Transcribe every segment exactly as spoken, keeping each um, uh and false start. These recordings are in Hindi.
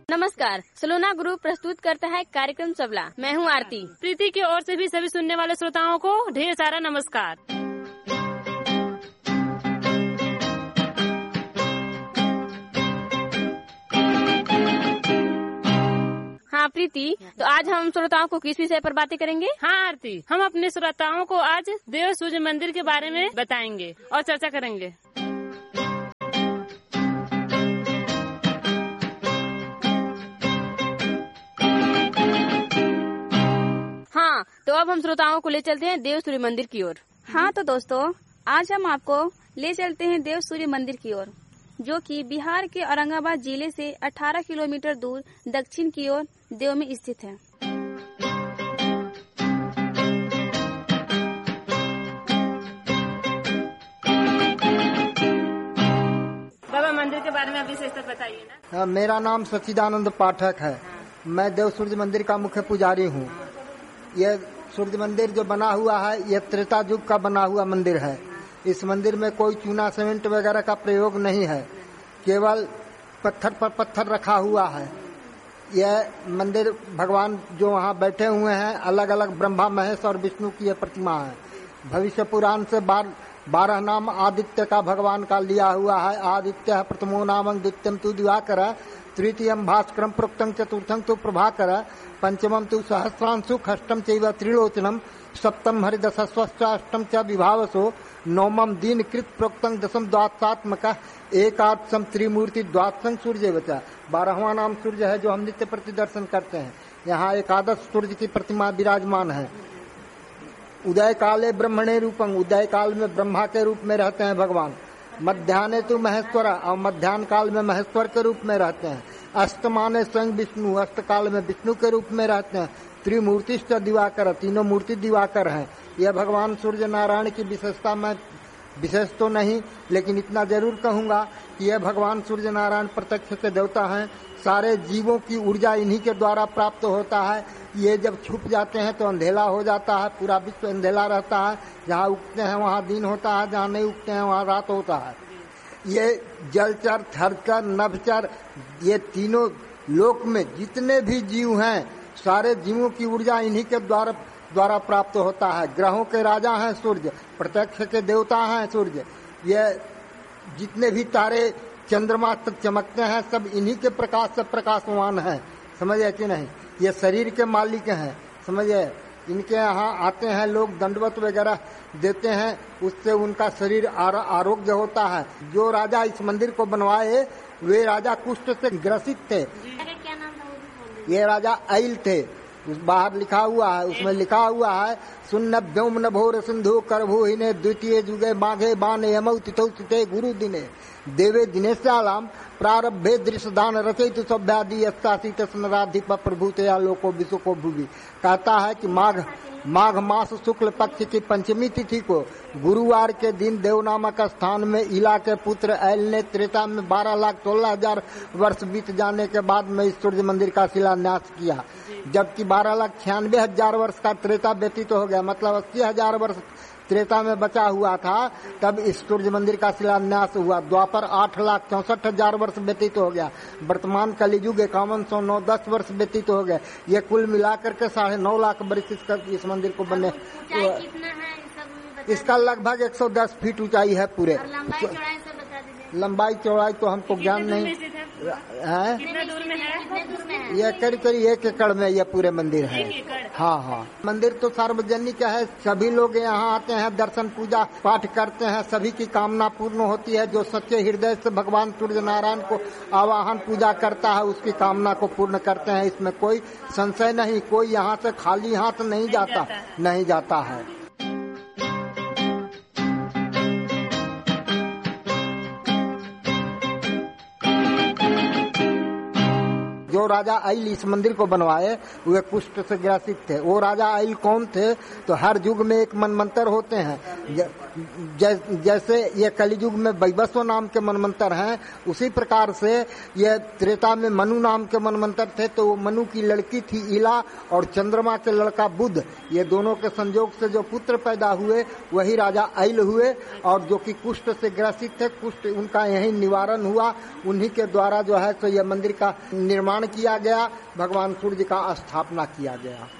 नमस्कार, सलोना ग्रुप प्रस्तुत करता है कार्यक्रम सबला। मैं हूं आरती। प्रीति की ओर से भी सभी सुनने वाले श्रोताओं को ढेर सारा नमस्कार। हाँ प्रीति, तो आज हम श्रोताओं को किस विषय पर बातें करेंगे? हाँ आरती, हम अपने श्रोताओं को आज देव सूर्य मंदिर के बारे में बताएंगे और चर्चा करेंगे। हाँ, तो अब हम श्रोताओं को ले चलते हैं देव सूर्य मंदिर की ओर। हाँ तो दोस्तों, आज हम आपको ले चलते हैं देव सूर्य मंदिर की ओर, जो कि बिहार के औरंगाबाद जिले से अठारह किलोमीटर दूर दक्षिण की ओर देव में स्थित है। बाबा, मंदिर के बारे में अभी विशेषता बताइए ना। मेरा नाम सच्चिदानंद पाठक है। मैं देव सूर्य मंदिर का मुख्य पुजारी हूँ। यह सूर्य मंदिर जो बना हुआ है, यह त्रेता युग का बना हुआ मंदिर है। इस मंदिर में कोई चूना सीमेंट वगैरह का प्रयोग नहीं है, केवल पत्थर पर पत्थर रखा हुआ है। यह मंदिर भगवान जो वहाँ बैठे हुए हैं, अलग अलग ब्रह्मा महेश और विष्णु की यह प्रतिमा है। भविष्य पुराण से बार बारह नाम आदित्य का भगवान का लिया हुआ है। आदित्य प्रथमो नामं द्वितीयम तु दिवाकर, तृतीयम भास्करम प्रोक्तं चतुर्थं तु प्रभाकर, पंचमं तु सहस्रांशु, षष्ठम चैव त्रिलोचनम, सप्तम हरिदशस्वश्च, अष्टम च विभावसो, नवमम दीन कृत प्रोक्तं, दशम द्वादशात्मक, एकादशम त्रिमूर्ति द्वादशं सूर्य बचा। बारहवां नाम सूर्य है जो हम नित्य प्रति दर्शन करते हैं। यहाँ एकादश सूर्य की प्रतिमा विराजमान है। उदय काले ब्रह्मणे रूपं, उदय काल में ब्रह्मा के रूप में रहते हैं भगवान। मध्याह्ने तो महेश्वर, और मध्याह्न काल में महेश्वर के रूप में रहते हैं। अष्टमाने स्वयं विष्णु, अष्ट काल में विष्णु के रूप में रहते हैं। त्रिमूर्तिश्च दिवाकर, तीनों मूर्ति दिवाकर हैं। यह भगवान सूर्य नारायण की विशेषता मैं विशेष तो नहीं, लेकिन इतना जरूर कहूंगा कि यह भगवान सूर्य नारायण प्रत्यक्ष के देवता हैं। सारे जीवों की ऊर्जा इन्हीं के द्वारा प्राप्त होता है। ये जब छुप जाते हैं तो अंधेला हो जाता है, पूरा विश्व अंधेला रहता है। जहाँ उगते हैं वहाँ दिन होता है, जहाँ नहीं उगते हैं वहाँ रात होता है। ये जलचर, थरचर, नभचर, ये तीनों लोक में जितने भी जीव हैं, सारे जीवों की ऊर्जा इन्हीं के द्वारा द्वारा प्राप्त होता है। ग्रहों के राजा हैं सूर्य, प्रत्यक्ष के देवता हैं सूर्य। ये जितने भी तारे चंद्रमा तक चमकते हैं, सब इन्हीं के प्रकाश से प्रकाशवान हैं। समझे कि नहीं? ये शरीर के मालिक हैं। समझे? इनके यहाँ आते हैं लोग, दंडवत वगैरह देते हैं, उससे उनका शरीर आरोग्य होता है। जो राजा इस मंदिर को बनवाए वे राजा कुष्ठ से ग्रसित थे। ये राजा ऐल थे। उस बाहर लिखा हुआ है, उसमें लिखा हुआ है, सुन्न व्योम नभोर सिंधु करभूहिने द्वितीय जुगे माघे बाने यमौ तिथौ तिथे गुरु दिने देवे दिनेशालाम प्रारब्धे दृश्यदान रचयितु सभ्यादि अस्तासीत स्नराधिप प्रभुते आलोको विशुको भुवि। कहता है कि माघ माघ मास शुक्ल पक्ष की पंचमी तिथि को गुरुवार के दिन देव नामक स्थान में इला के पुत्र ऐल ने त्रेता में बारह लाख सोलह हजार वर्ष बीत जाने के बाद में इस सूर्य मंदिर का शिलान्यास किया। जबकि बारह लाख छियानवे हजार वर्ष का त्रेता व्यतीत हो गया, मतलब अस्सी हजार वर्ष त्रेता में बचा हुआ था, तब इस सूर्य मंदिर का शिलान्यास हुआ। द्वापर आठ लाख चौसठ हजार वर्ष व्यतीत हो गया। वर्तमान कलियुग इक्यावन सौ नौ दस वर्ष व्यतीत हो गए। ये कुल मिलाकर के साढ़े नौ लाख वर्ष इसका इस मंदिर को बनने। इसका लगभग एक सौ दस फीट ऊंचाई है पूरे। लंबाई चौड़ाई तो हमको ज्ञान नहीं है। यह करीब करीब एक एकड़ में यह पूरे मंदिर है। हाँ हाँ, मंदिर तो सार्वजनिक है। सभी लोग यहाँ आते हैं, दर्शन पूजा पाठ करते हैं। सभी की कामना पूर्ण होती है। जो सच्चे हृदय से भगवान सूर्य नारायण को आवाहन पूजा करता है, उसकी कामना को पूर्ण करते हैं। इसमें कोई संशय नहीं। कोई यहाँ से खाली हाथ नहीं जाता नहीं जाता है। जो राजा ऐल इस मंदिर को बनवाए वे कुष्ठ से ग्रसित थे। वो राजा ऐल कौन थे? तो हर युग में एक मनमंत्र होते हैं। जैसे ये कलियुग में वैवस्व नाम के मनमंत्र हैं, उसी प्रकार से ये त्रेता में मनु नाम के मनमंत्र थे। तो वो मनु की लड़की थी इला और चंद्रमा के लड़का बुध, ये दोनों के संयोग से जो पुत्र पैदा हुए वही राजा ऐल हुए। और जो कि कुष्ठ से ग्रसित थे, कुष्ठ उनका यही निवारण हुआ। उन्हीं के द्वारा जो है तो यह मंदिर का निर्माण किया गया, भगवान सूर्य का स्थापना किया गया।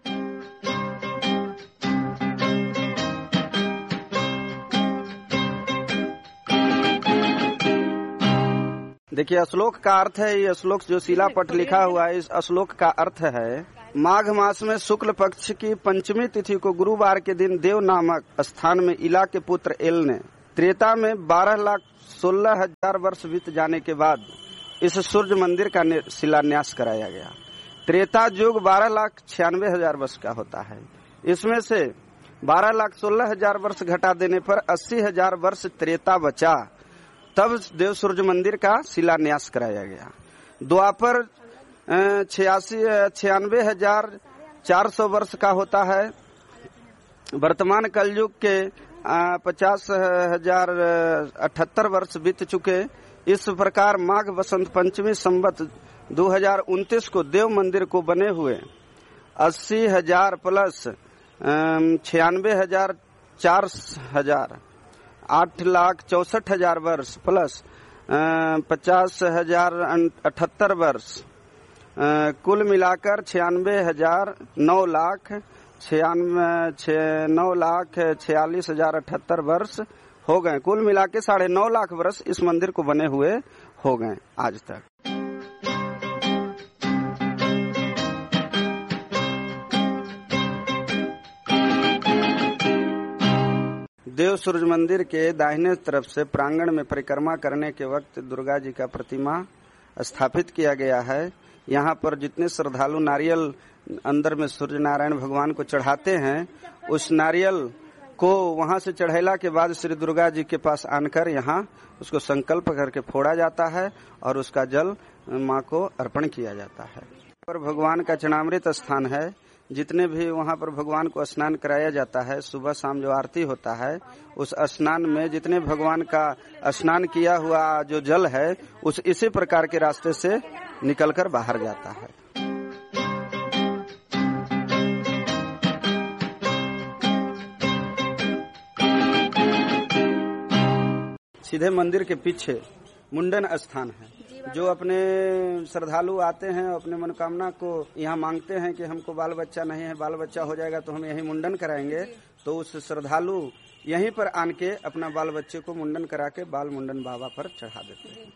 देखिए, श्लोक का अर्थ है, ये श्लोक जो शिलापट लिखा हुआ है, इस श्लोक का अर्थ है माघ मास में शुक्ल पक्ष की पंचमी तिथि को गुरुवार के दिन देव नामक स्थान में इला के पुत्र एल ने त्रेता में बारह लाख सोलह हजार वर्ष बीत जाने के बाद इस सूर्य मंदिर का शिलान्यास कराया गया। त्रेता युग बारह लाख छियानवे हजार वर्ष का होता है। इसमें से बारह लाख सोलह हजार वर्ष घटा देने पर अस्सी हजार वर्ष त्रेता बचा, तब देव सूर्य मंदिर का शिलान्यास कराया गया। द्वापर छियासी छियानवे हजार चार सौ वर्ष का होता है। वर्तमान कलयुग के पचास हजार अठहत्तर वर्ष बीत चुके। इस प्रकार माघ वसंत पंचमी संवत दो हजार उनतीस को देव मंदिर को बने हुए अस्सी हजार प्लस छियानवे हजार चार हजार आठ लाख चौसठ हजार वर्ष प्लस पचास हजार अठहत्तर वर्ष, कुल मिलाकर छियानवे हजार नौ लाख छियानवे नौ लाख छियालीस हजार अठहत्तर वर्ष हो गए। कुल मिला के साढ़े नौ लाख वर्ष इस मंदिर को बने हुए हो गए आज तक। देव सूर्य मंदिर के दाहिने तरफ से प्रांगण में परिक्रमा करने के वक्त दुर्गा जी का प्रतिमा स्थापित किया गया है। यहाँ पर जितने श्रद्धालु नारियल अंदर में सूर्य नारायण भगवान को चढ़ाते हैं, उस नारियल को वहाँ से चढ़ैला के बाद श्री दुर्गा जी के पास आनकर यहाँ उसको संकल्प करके फोड़ा जाता है और उसका जल माँ को अर्पण किया जाता है। पर भगवान का चरणामृत स्थान है। जितने भी वहाँ पर भगवान को स्नान कराया जाता है, सुबह शाम जो आरती होता है, उस स्नान में जितने भगवान का स्नान किया हुआ जो जल है, उस इसी प्रकार के रास्ते से निकलकर बाहर जाता है। सीधे मंदिर के पीछे मुंडन स्थान है। जो अपने श्रद्धालु आते हैं, अपने मनोकामना को यहाँ मांगते हैं कि हमको बाल बच्चा नहीं है, बाल बच्चा हो जाएगा तो हम यहीं मुंडन कराएंगे, तो उस श्रद्धालु यहीं पर आन के अपना बाल बच्चे को मुंडन करा के बाल मुंडन बाबा पर चढ़ा देते हैं।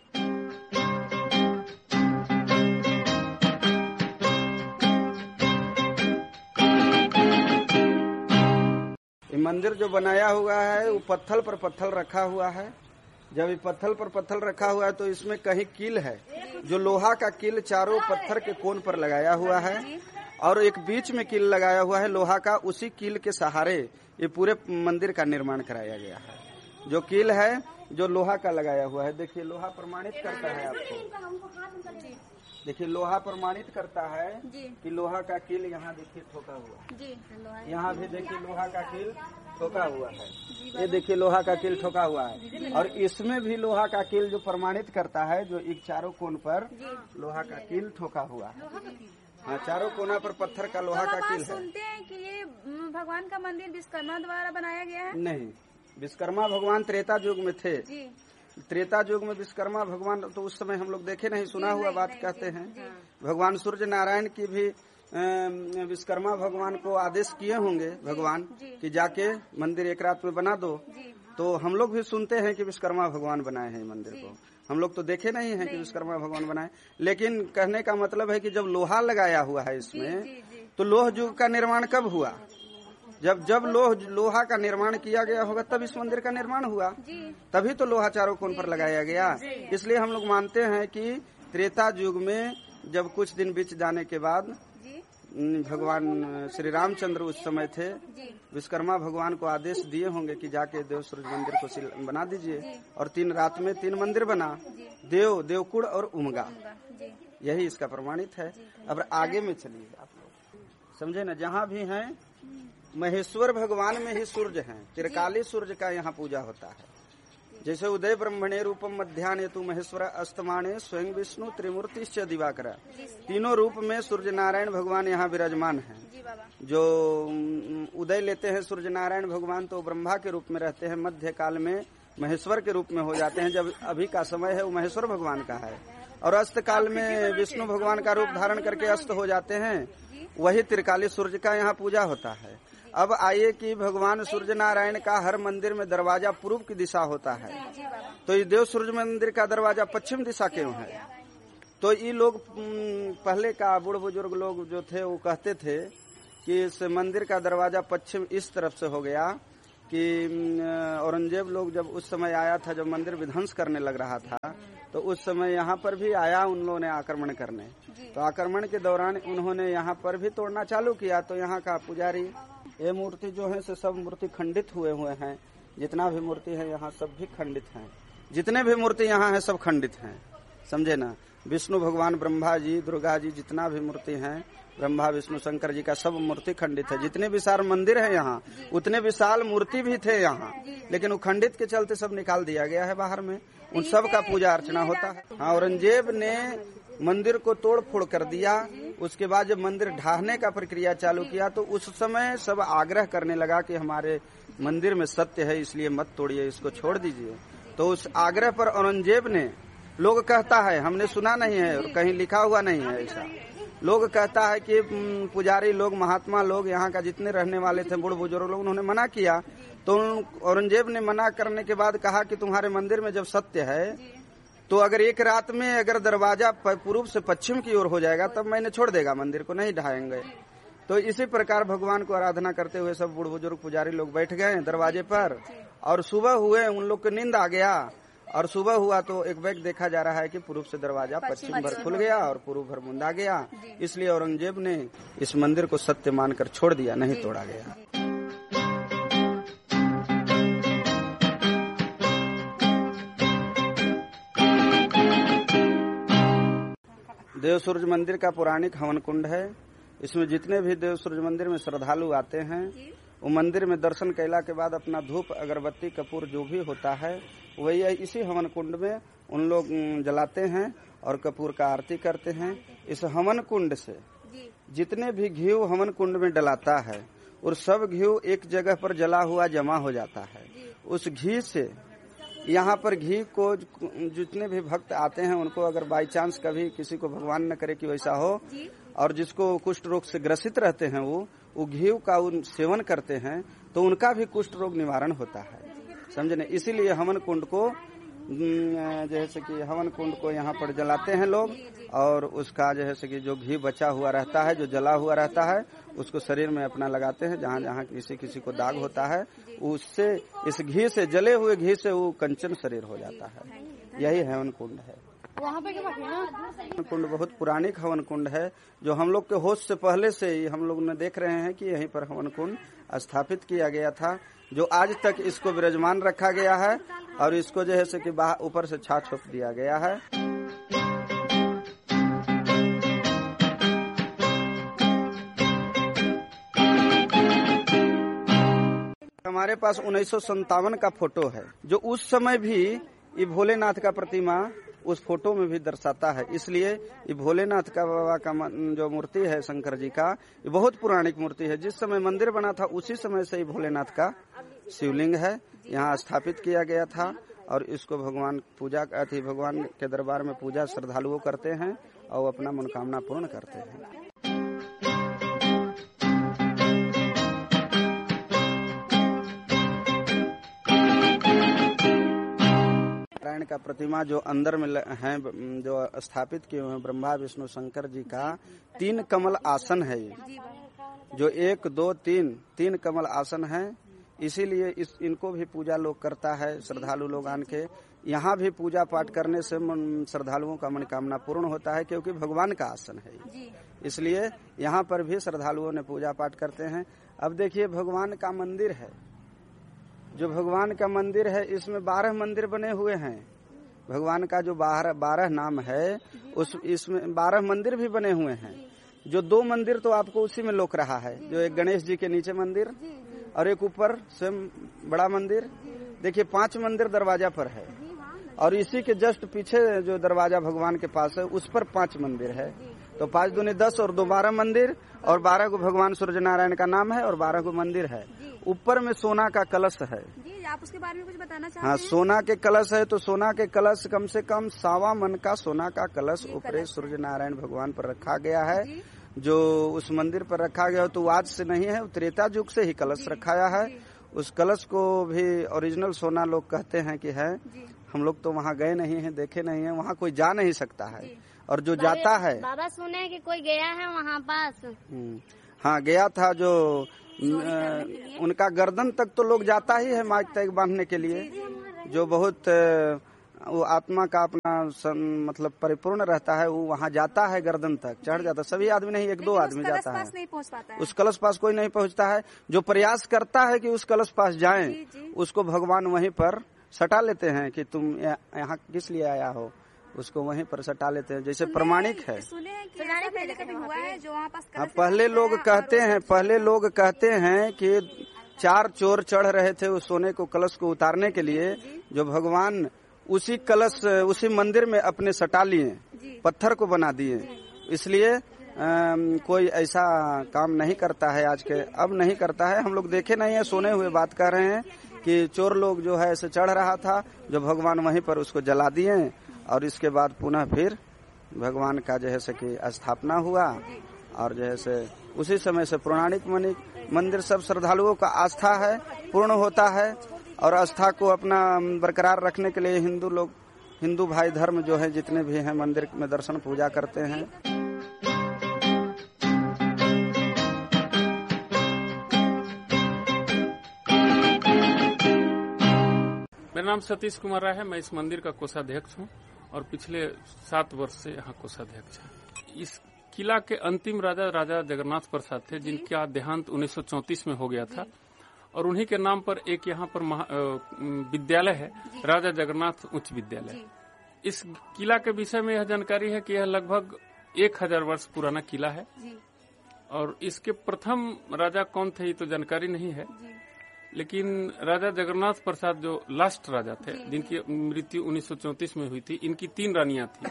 ये मंदिर जो बनाया हुआ है वो पत्थर पर पत्थर रखा हुआ है। जब ये पत्थर पर पत्थर रखा हुआ है तो इसमें कहीं कील है, जो लोहा का कील चारों पत्थर के कोन पर लगाया हुआ है और एक बीच में कील लगाया हुआ है लोहा का। उसी कील के सहारे ये पूरे मंदिर का निर्माण कराया गया है। जो कील है जो लोहा का लगाया हुआ है, देखिए लोहा प्रमाणित करता है आपको, देखिए लोहा प्रमाणित करता है कि लोहा का कील यहाँ देखिए ठोका हुआ है, यहाँ भी देखिए लोहा का कील ठोका हुआ है, ये देखिए लोहा का कील ठोका हुआ है। और इसमें भी लोहा का कील जो प्रमाणित करता है, जो एक चारों कोण पर लोहा का कील ठोका हुआ है। हाँ, चारों कोना पर पत्थर का लोहा का कील है। सुनते हैं कि ये भगवान का मंदिर विश्वकर्मा द्वारा बनाया गया है। नहीं, विश्वकर्मा भगवान त्रेता युग में थे। त्रेता युग में विश्वकर्मा भगवान तो उस समय हम लोग देखे नहीं, सुना हुआ बात कहते हैं। भगवान सूर्य नारायण की भी विश्वकर्मा भगवान को आदेश किए होंगे भगवान कि जाके मंदिर एक रात में बना दो। तो हम लोग भी सुनते हैं कि विश्वकर्मा भगवान बनाए हैं मंदिर को। हम लोग तो देखे नहीं है कि विश्वकर्मा भगवान बनाए, लेकिन कहने का मतलब है कि जब लोहा लगाया हुआ है इसमें, तो लोह युग का निर्माण कब हुआ? जब जब लोह लोहा का निर्माण किया गया होगा तब इस मंदिर का निर्माण हुआ, तभी तो लोहा चारों कोण पर लगाया गया। इसलिए हम लोग मानते हैं कि त्रेता युग में जब कुछ दिन बीत जाने के बाद भगवान श्री रामचंद्र उस समय थे, विश्वकर्मा भगवान को आदेश दिए होंगे कि जाके देव सूर्य मंदिर को बना दीजिए। और तीन रात में तीन मंदिर बना, देव, देवकुड़ और उमगा। यही इसका प्रमाणित है। अब आगे में चलिए आप लोग समझे ना, जहाँ भी हैं महेश्वर भगवान में ही सूर्य हैं। त्रिकाली सूर्य का यहाँ पूजा होता है। जैसे उदय ब्रह्मणे रूपम मध्याह्ने तु महेश्वर अस्तमाने स्वयं विष्णु त्रिमूर्तिश्च दिवाकर, तीनों रूप में सूर्य नारायण भगवान यहाँ विराजमान हैं। जो उदय लेते हैं सूर्य नारायण भगवान तो ब्रह्मा के रूप में रहते हैं, मध्य काल में महेश्वर के रूप में हो जाते हैं। जब अभी का समय है वो महेश्वर भगवान का है और अस्त काल में विष्णु भगवान का रूप धारण करके अस्त हो जाते हैं, वही त्रिकाली सूर्य का यहाँ पूजा होता है। अब आइए कि भगवान सूर्य नारायण का हर मंदिर में दरवाजा पूर्व की दिशा होता है, तो ये देव सूर्य मंदिर का दरवाजा पश्चिम दिशा क्यों है? तो ये लोग पहले का बूढ़ बुजुर्ग लोग जो थे वो कहते थे कि इस मंदिर का दरवाजा पश्चिम इस तरफ से हो गया कि औरंगजेब लोग जब उस समय आया था, जब मंदिर विध्वंस करने लग रहा था, तो उस समय यहाँ पर भी आया उन लोगों ने आक्रमण करने। तो आक्रमण के दौरान उन्होंने यहाँ पर भी तोड़ना चालू किया। तो यहाँ का पुजारी, ये मूर्ति जो है से सब मूर्ति खंडित हुए हुए हैं, जितना भी मूर्ति है यहाँ सब भी खंडित हैं, जितने भी मूर्ति यहाँ है सब खंडित हैं, समझे ना। विष्णु भगवान, ब्रह्मा जी, दुर्गा जी, जितना भी मूर्ति हैं, ब्रह्मा विष्णु शंकर जी का सब मूर्ति खंडित है। जितने विशाल मंदिर है यहाँ उतने विशाल मूर्ति भी थे यहाँ, लेकिन वो खंडित के चलते सब निकाल दिया गया है बाहर में, उन सब का पूजा अर्चना होता है। हाँ, औरंगजेब ने मंदिर को तोड़ फोड़ कर दिया। उसके बाद जब मंदिर ढाहने का प्रक्रिया चालू किया तो उस समय सब आग्रह करने लगा कि हमारे मंदिर में सत्य है, इसलिए मत तोड़िए, इसको छोड़ दीजिए। तो उस आग्रह पर औरंगजेब ने, लोग कहता है, हमने सुना नहीं है और कहीं लिखा हुआ नहीं है ऐसा, लोग कहता है कि पुजारी लोग, महात्मा लोग, यहाँ का जितने रहने वाले थे बूढ़ बुजुर्ग लोग, उन्होंने मना किया। तो औरंगजेब ने मना करने के बाद कहा कि तुम्हारे मंदिर में जब सत्य है तो अगर एक रात में अगर दरवाजा पूर्व से पश्चिम की ओर हो जाएगा तब मैंने छोड़ देगा, मंदिर को नहीं ढाएंगे। तो इसी प्रकार भगवान को आराधना करते हुए सब बूढ़ बुजुर्ग पुजारी लोग बैठ गए दरवाजे पर, और सुबह हुए उन लोग को नींद आ गया, और सुबह हुआ तो एक बैग देखा जा रहा है कि पूर्व से दरवाजा पश्चिम भर खुल गया और पूर्व भर मुंदा गया। इसलिए औरंगजेब ने इस मंदिर को सत्य मानकर छोड़ दिया, नहीं तोड़ा गया। देव सूर्य मंदिर का पौराणिक हवन कुंड है। इसमें जितने भी देव सूर्य मंदिर में श्रद्धालु आते हैं वो मंदिर में दर्शन कैला के बाद अपना धूप, अगरबत्ती, कपूर जो भी होता है वही इसी हवन कुंड में उन लोग जलाते हैं और कपूर का आरती करते हैं। इस हवन कुंड से जितने भी घी हवन कुंड में डलाता है और सब घी एक जगह पर जला हुआ जमा हो जाता है। उस घी से यहाँ पर घी को जितने भी भक्त आते हैं उनको अगर बाई चांस कभी किसी को भगवान न करे कि वैसा हो, और जिसको कुष्ठ रोग से ग्रसित रहते हैं वो वो घी का उन सेवन करते हैं तो उनका भी कुष्ठ रोग निवारण होता है, समझे ना। इसीलिए हवन कुंड को, जैसे कि हवन कुंड को यहाँ पर जलाते हैं लोग, और उसका जैसे कि जो घी बचा हुआ रहता है, जो जला हुआ रहता है, उसको शरीर में अपना लगाते हैं। जहाँ जहाँ किसी किसी को दाग होता है उससे, इस घी से, जले हुए घी से वो कंचन शरीर हो जाता है। यही हवन कुंड है। हवन कुंड बहुत पुरानिक हवन कुंड है, जो हम लोग के होश से पहले से ही हम लोग ने देख रहे हैं कि यहीं पर हवन कुंड स्थापित किया गया था, जो आज तक इसको विराजमान रखा गया है, और इसको जो है कि ऊपर से छाछ छोप दिया गया है। हमारे पास उन्नीस सौ संतावन का फोटो है, जो उस समय भी ये भोलेनाथ का प्रतिमा उस फोटो में भी दर्शाता है। इसलिए ये भोलेनाथ का बाबा का जो मूर्ति है शंकर जी का, ये बहुत पुरानिक मूर्ति है। जिस समय मंदिर बना था उसी समय से ही भोलेनाथ का शिवलिंग है, यहाँ स्थापित किया गया था, और इसको भगवान पूजा अति भगवान के दरबार में पूजा श्रद्धालुओं करते हैं और अपना मनोकामना पूर्ण करते हैं। नारायण का प्रतिमा जो अंदर में है, जो स्थापित किए हुए हैं ब्रह्मा विष्णु शंकर जी का, तीन कमल आसन है ये, जो एक दो तीन तीन कमल आसन है। इसीलिए इस इनको भी पूजा लोग करता है, श्रद्धालु लोग आन के यहाँ भी पूजा पाठ करने से श्रद्धालुओं का मनोकामना पूर्ण होता है, क्योंकि भगवान का आसन है, इसलिए यहाँ पर भी श्रद्धालुओं ने पूजा पाठ करते हैं। अब देखिए भगवान का मंदिर है, जो भगवान का मंदिर है इसमें बारह मंदिर बने हुए हैं। भगवान का जो बारह बारह नाम है उस इसमें बारह मंदिर भी बने हुए हैं। जो दो मंदिर तो आपको उसी में लोक रहा है, जो एक गणेश जी के नीचे मंदिर और एक ऊपर स्वयं बड़ा मंदिर। देखिए पांच मंदिर दरवाजा पर है, और इसी के जस्ट पीछे जो दरवाजा भगवान के पास है उस पर पांच मंदिर है। तो पांच दूनी दस और दो बारह मंदिर, और बारह को भगवान सूर्य नारायण का नाम है और बारह को मंदिर है। ऊपर में सोना का कलश है। जी, आप उसके बारे में कुछ बताना चाहते हाँ, हैं? सोना के कलश है। तो सोना के कलश कम से कम सावा मन का सोना का कलश ऊपरे सूर्य नारायण भगवान पर रखा गया है। जो उस मंदिर पर रखा गया हो तो आज से नहीं है, त्रेता युग से ही कलश रखाया है। उस कलश को भी ओरिजिनल सोना लोग कहते हैं कि है। हम लोग तो वहाँ गए नहीं हैं, देखे नहीं है, वहाँ कोई जा नहीं सकता है। और जो जाता है, बाबा सुने हैं कि कोई गया है वहाँ पास। हाँ गया था, जो उनका गर्दन तक तो लोग जाता ही है माइक तक बांधने के लिए। जो बहुत वो आत्मा का अपना मतलब परिपूर्ण रहता है, वो वहाँ जाता है, गर्दन तक चढ़ जाता है। सभी आदमी नहीं, एक दो आदमी जाता है। नहीं पहुँच पाता है। उस कलश पास कोई नहीं पहुँचता है। जो प्रयास करता है कि उस कलश पास जाएं, उसको भगवान वहीं पर सटा लेते हैं कि तुम यहाँ किस लिए आया हो, उसको वहीं पर सटा लेते हैं। जैसे प्रमाणिक है। सुने हैं कि ऐसा पहले कभी हुआ है जो वहाँ पास हाँ, पहले लोग कहते हैं पहले लोग कहते हैं कि चार चोर चढ़ रहे थे उस सोने को कलश को उतारने के लिए, जो भगवान उसी कलश उसी मंदिर में अपने सटा लिए, पत्थर को बना दिए। इसलिए आ, कोई ऐसा काम नहीं करता है आज के, अब नहीं करता है। हम लोग देखे नहीं है, सुने हुए बात कर रहे हैं कि चोर लोग जो है ऐसे चढ़ रहा था, जो भगवान वहीं पर उसको जला दिए और इसके बाद पुनः फिर भगवान का जो है से कि स्थापना हुआ। और जो है से उसी समय से पौराणिक मंदिर सब श्रद्धालुओं का आस्था है, पूर्ण होता है। और आस्था को अपना बरकरार रखने के लिए हिंदू लोग, हिंदू भाई धर्म जो है जितने भी हैं, मंदिर में दर्शन पूजा करते हैं। मेरा नाम सतीश कुमार राय है। मैं इस मंदिर का कोषाध्यक्ष हूँ और पिछले सात वर्ष से यहाँ कोषाध्यक्ष है। इस किला के अंतिम राजा राजा जगन्नाथ प्रसाद थे, जिनका देहांत उन्नीस सौ चौंतीस में हो गया था। और उन्हीं के नाम पर एक यहाँ पर विद्यालय है, राजा जगन्नाथ उच्च विद्यालय। इस किला के विषय में यह जानकारी है कि यह लगभग एक हजार वर्ष पुराना किला है। और इसके प्रथम राजा कौन थे ये तो जानकारी नहीं है, लेकिन राजा जगन्नाथ प्रसाद जो लास्ट राजा थे, जिनकी मृत्यु उन्नीस सौ चौंतीस में हुई थी, इनकी तीन रानियां थी।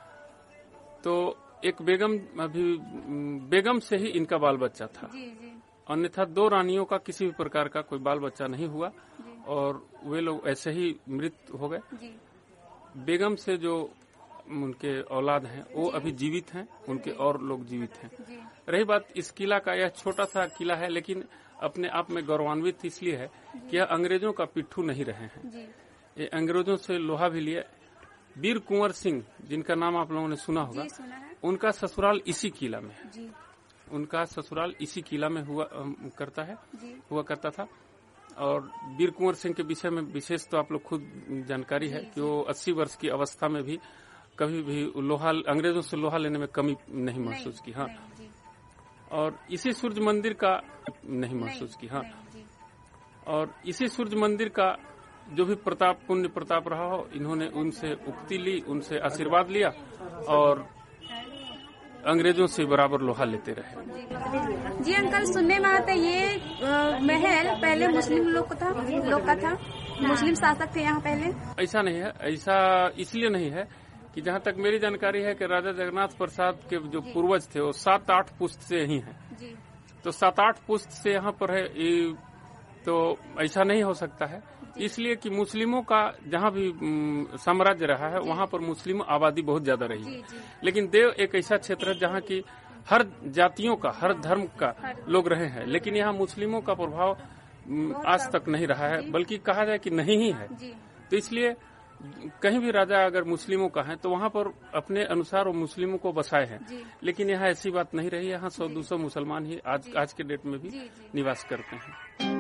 तो एक बेगम, अभी बेगम से ही इनका बाल बच्चा था, अन्यथा दो रानियों का किसी भी प्रकार का कोई बाल बच्चा नहीं हुआ और वे लोग ऐसे ही मृत हो गए। बेगम से जो उनके औलाद हैं वो अभी जीवित हैं, उनके और लोग जीवित हैं। रही बात इस किला का, यह छोटा सा किला है लेकिन अपने आप में गौरवान्वित इसलिए है कि यह अंग्रेजों का पिट्ठू नहीं रहे हैं। ये अंग्रेजों से लोहा भी लिए। वीर कुंवर सिंह, जिनका नाम आप लोगों ने सुना होगा, उनका ससुराल इसी किला में है। उनका ससुराल इसी किला में हुआ करता है हुआ करता था। और वीर कुंवर सिंह के विषय में विशेष तो आप लोग खुद जानकारी है कि वो अस्सी वर्ष की अवस्था में भी कभी भी लोहा, अंग्रेजों से लोहा लेने में कमी नहीं महसूस की। हाँ, और इसी सूर्य मंदिर का नहीं महसूस की। हाँ, और इसी सूर्य मंदिर का जो भी प्रताप, पुण्य प्रताप रहा हो, इन्होंने उनसे उक्ति ली, उनसे आशीर्वाद लिया और अंग्रेजों से बराबर लोहा लेते रहे। जी अंकल, सुनने में आता है ये आ, महल पहले मुस्लिम लोग का था लोग का था मुस्लिम शासक थे यहाँ पहले। ऐसा नहीं है, ऐसा इसलिए नहीं है कि जहाँ तक मेरी जानकारी है कि राजा जगन्नाथ प्रसाद के जो पूर्वज थे वो सात आठ पुश्त से ही हैं। तो सात आठ पुश्त से यहाँ पर है, तो ऐसा नहीं हो सकता है। इसलिए कि मुस्लिमों का जहाँ भी साम्राज्य रहा है वहाँ पर मुस्लिम आबादी बहुत ज्यादा रही है। लेकिन देव एक ऐसा क्षेत्र है जहाँ की हर जातियों का, हर धर्म का लोग रहे हैं, लेकिन यहाँ मुस्लिमों का प्रभाव आज तक नहीं रहा है, बल्कि कहा जाए कि नहीं ही है। तो इसलिए कहीं भी राजा अगर मुस्लिमों का है तो वहाँ पर अपने अनुसार वो मुस्लिमों को बसाए हैं। लेकिन यहाँ ऐसी बात नहीं रही। यहाँ सौ दो सौ मुसलमान ही आज आज के डेट में भी निवास करते हैं।